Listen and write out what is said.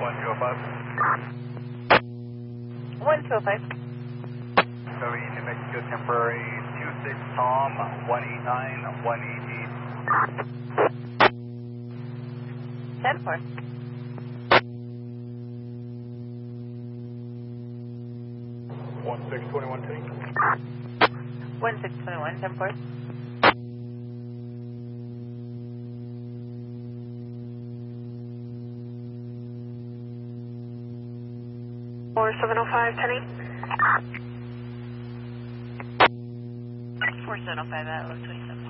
1205. So New Mexico temporary 26 Tom 189 188. 10-4. One 621 Penny. 1621, 10-4. Or 705 Penny. 4705 at 27.